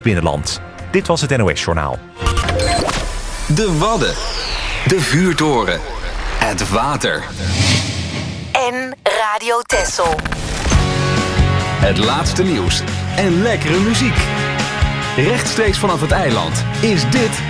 binnenland. Dit was het NOS Journaal. De Wadden. De vuurtoren. Het water. En Radio Texel. Het laatste nieuws en lekkere muziek. Rechtstreeks vanaf het eiland is dit